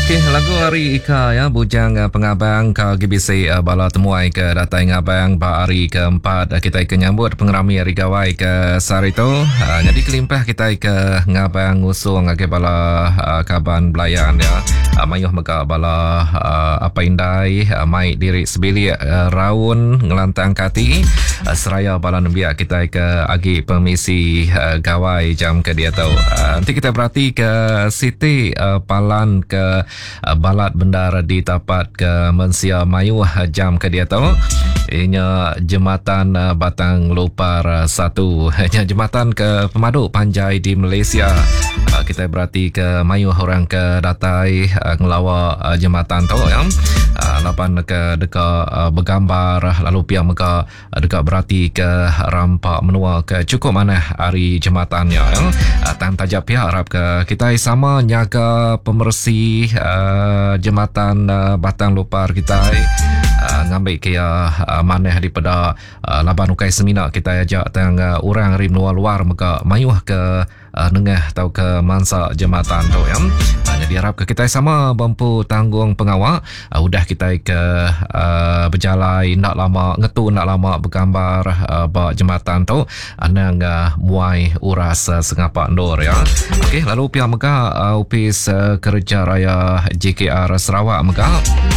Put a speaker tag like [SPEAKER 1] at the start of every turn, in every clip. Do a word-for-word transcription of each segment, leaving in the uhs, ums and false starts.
[SPEAKER 1] Okey, lagu hari Ika ya, bujang uh, pengabang ke G B C uh, bala temuai ke datai ngabang ba hari keempat uh, kita ke nyambut pengerami hari gawai ke sarito. Uh, jadi kelimpah kita ke ngabang usung ke bala uh, kaban belayan ya. Uh, mayuh mega bala uh, apa indai uh, mai diri sebili uh, raun ngelantang kati uh, seraya bala nembia kita ke agi permisi uh, gawai jam ke dia tahu. Uh, nanti kita berarti ke Siti uh, Palan ke uh, balat bendara di tapat ke Mensia Mayu uh, jam ke dia tahu. Inya jembatan uh, Batang Lopar uh, satu. Inya jembatan ke Pemadu Panjai di Malaysia. Uh, kita berarti ke Mayu orang ke datai uh, ngelawa uh, jembatan tu ya. Uh, lapan ke dekat uh, bergambar lalu pihak mereka uh, dekat berarti ke rampak menua ke cukup mana hari jembatannya ya. Uh, tan tajak pihak harap ke kita sama nyaga pemersih uh, jembatan uh, Batang Lopar kita uh, ngambil ke uh, mana daripada uh, laban ukai semina kita ajak tang uh, orang rim luar luar mereka mayuh ke uh, nengah atau ke mansa jembatan tu ya. Uh, jadi harap ke kita sama mampu tanggung pengawal uh, udah kita ke uh, berjalan nak lama ngetu nak lama bergambar uh, bak jembatan tu anang uh, muai uras uh, sengapa ndor ya. Okey, lalu pihak mereka uh, upis uh, kerja raya J K R Sarawak mereka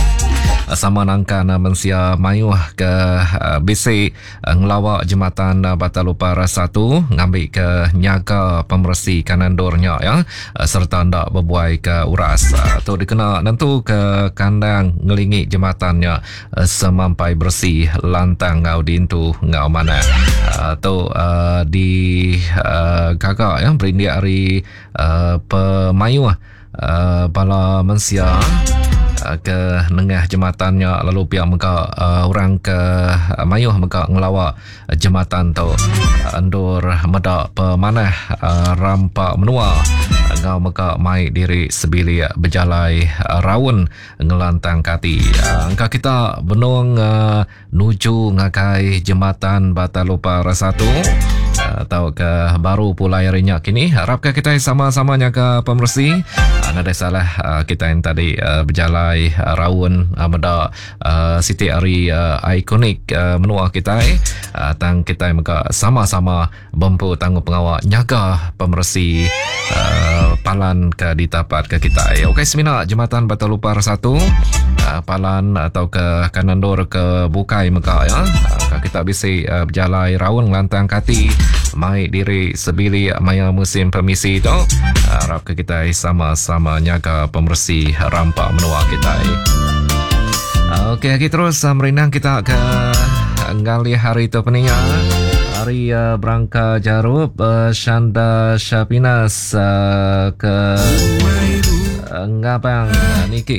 [SPEAKER 1] sama nangkan uh, Mensia Mayu ke uh, B C uh, ngelawak jembatan uh, Batang Lopar satu ngambil ke nyaga pembersih kanan dornya ya uh, serta ndak berbuai ke uras uh, tu dikena nentu ke kandang ngelingi jembatannya uh, semampai bersih lantang ngau dintu ngau mana uh, tu uh, di uh, gagak ya berindia hari uh, pemayu uh, bala Mensia ke nengah jembatannya lalu pihak mereka uh, orang ke uh, mayuh mereka ngelawak jembatan tu andur medak pemanah uh, rampak menua ngau mereka mai diri sebili berjalai uh, raun ngelantang kati uh, angka kita benung uh, nuju ngakai jembatan Batang Lopar satu atau ke baru pula harinya kini harapkah kita sama-samanya ke pembersih uh, ada salah uh, kita yang tadi uh, berjalan uh, raun uh, meda uh, Siti Ari uh, ikonik uh, menua kita uh, tang kita mereka sama-sama bampu tanggung pengawal nyaga pembersih uh, palan ke ditapat ke kita. Okey, semina jembatan Batang Lopar satu uh, palan atau ke kanan dor ke bukai mereka ya uh, kita bisa uh, berjalan raun ngelantang kati mai diri sebili maya musim permisi tu harap ke kita sama-sama nyaga pembersih rampak menua kita. Okey, lagi terus merinang kita ke ngali hari tu peninga hari uh, Berangka Jarub uh, Syanda Syapinas uh, ke uh, ngabang uh, niki